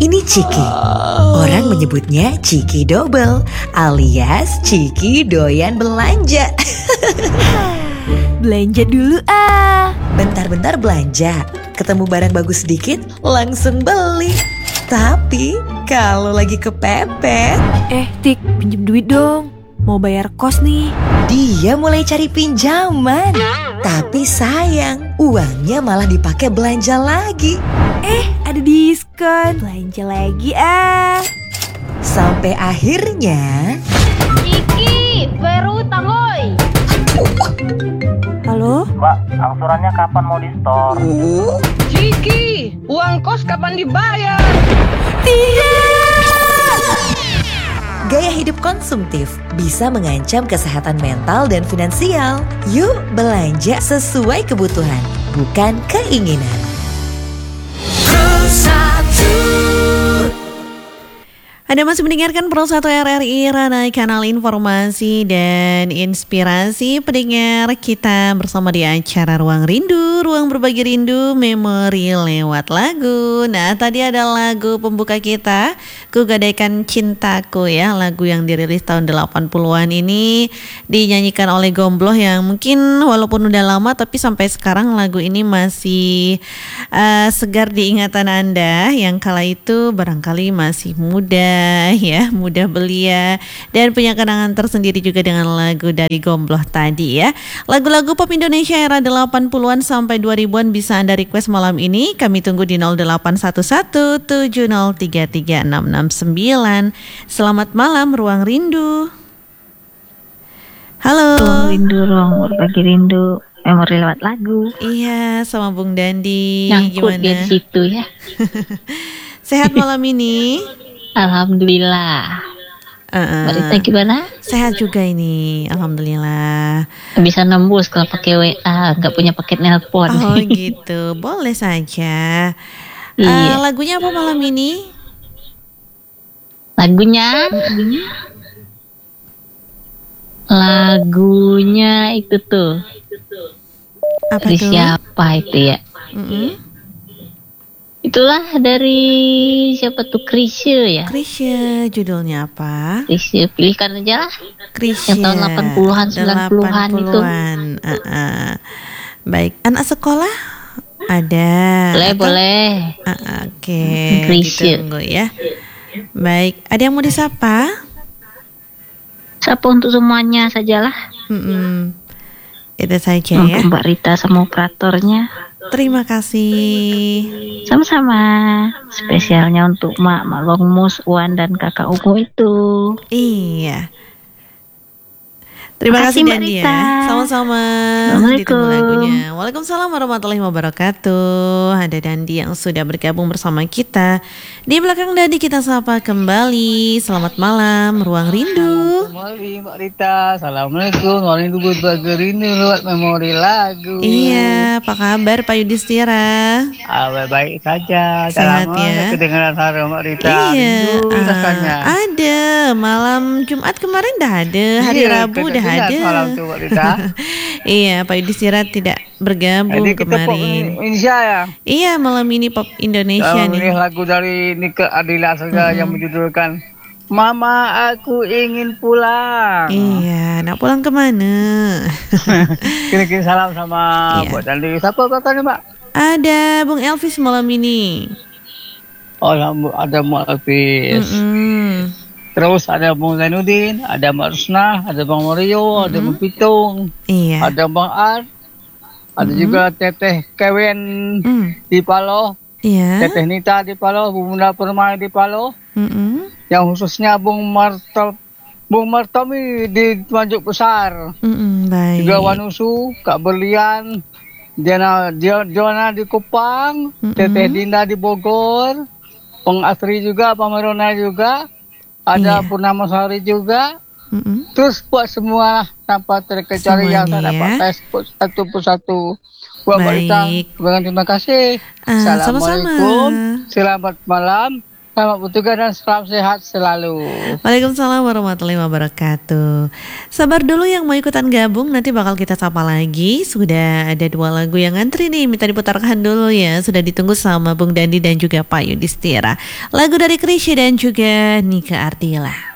Ini Ciki. Orang menyebutnya Ciki Double alias Ciki doyan belanja. Belanja dulu ah. Bentar-bentar belanja, ketemu barang bagus sedikit langsung beli. Tapi kalau lagi kepepet, Tik, pinjem duit dong. Mau bayar kos nih. dia mulai cari pinjaman. Tapi sayang, uangnya malah dipakai belanja lagi. Ada diskon. Belanja lagi ah. Sampai akhirnya Ciki, baru utang hoi. Halo? Mbak, angsurannya kapan mau di-store? Ciki, uang kos kapan dibayar? gaya hidup konsumtif bisa mengancam kesehatan mental dan finansial. Yuk belanja sesuai kebutuhan, bukan keinginan. Anda masih mendengarkan Pro 1 RRI Ranai Kanal Informasi dan Inspirasi. Pendengar kita bersama di acara Ruang Rindu, Ruang Berbagi Rindu, Memori lewat lagu. Nah, tadi ada lagu pembuka kita, Ku Gadaikan Cintaku ya. Lagu yang dirilis tahun 80-an ini dinyanyikan oleh Gombloh yang mungkin walaupun udah lama tapi sampai sekarang lagu ini masih segar di ingatan Anda yang kala itu barangkali masih muda ya, mudah belia dan punya kenangan tersendiri juga dengan lagu dari Gombloh tadi ya. Lagu-lagu pop Indonesia era 80-an sampai 2000-an bisa Anda request malam ini. Kami tunggu di 081170336669. Selamat malam Ruang Rindu. Halo. Ruang Rindu, Ruang Berbagi Rindu, Memori lewat lagu. Iya, sama Bung Dandi. Nyangkut Gimana? di situ ya. Sehat malam ini? Alhamdulillah. Berita gimana? Sehat juga ini, alhamdulillah. Bisa nembus kalau pakai WA, nggak punya paket nelpon. Oh gitu, boleh saja. Iya. Lagunya apa malam ini? Lagunya itu tuh. Apa Dari tuh? siapa itu ya? Itulah dari siapa tuh, Krisye ya? Krisye, judulnya apa? Krisye, pilihkan aja lah. Krisye. Yang tahun 80-an, 90-an itu. 80-an. Baik, anak sekolah ada? Boleh. Oke, Krisye. ditunggu ya. Baik, ada yang mau disapa? Siapa untuk semuanya sajalah. Itu saja ya. Untuk Mbak Rita sama operatornya. Terima kasih. Sama-sama. Spesialnya untuk Mak Longmus, Wan dan Kakak Ungu itu. Iya. Terima kasih Mbak Dandi Rita. ya. Sama-sama. Assalamualaikum. Ditunggu lagunya. Waalaikumsalam warahmatullahi wabarakatuh. Ada Dandi yang sudah bergabung bersama kita. Di belakang Dandi kita sapa kembali. Selamat malam Ruang Rindu. Kembali Mbak Rita. Assalamualaikum. Rindu berbagi rindu lewat memori lagu. Iya, apa kabar Pak Yudhistira? Baik saja. Sehat ya. Kedengaran suara Mbak Rita. Iya, Rindu rasanya. ada. Malam Jumat kemarin dah ada, hari Rabu dah ada. Malam tuh Mbak Rita. Iya, Pak Yudhistira tidak bergabung Jadi kita pop kemarin. Indonesia ya. Iya, malam ini pop Indonesia Ini nih. lagu dari Nike Adila saja yang menjudulkan Mama Aku Ingin Pulang. Iya, nak pulang kemana? Kirim salam sama Iya. buat Dandi. Siapa katanya Mbak? Ada Bung Elvis malam ini. Oh, ada Mbak Elvis. Terus ada Bung Zainuddin, ada Mbak Rusna, ada Bang Mario, ada Bang Pitung, Iya. ada Bang Ar, ada juga Teteh Kevin di Paloh, Iya. Teteh Nita di Paloh, Bunda Permai di Paloh, yang khususnya Bung Martomi di Tanjung Besar, Baik. juga Wanusu, Kak Berlian, Jona di Kupang, Teteh Dinda di Bogor, Bang Asri juga, Bang Merona juga. Ada Purnama Sari juga. Terus buat semua tanpa terkecuali yang Semuanya tak dapat ya. tes satu persatu. Buat Baik. Mbak Rita, terima kasih. Sama-sama. Assalamualaikum. Selamat malam. Selamat bertugas dan salam sehat selalu. Waalaikumsalam warahmatullahi wabarakatuh. Sabar dulu yang mau ikutan gabung, nanti bakal kita sapa lagi. Sudah ada 2 lagu yang ngantri nih, minta diputarkan dulu ya. Sudah ditunggu sama Bung Dandi dan juga Pak Yudhistira. Lagu dari Krisya dan juga Nika Ardila.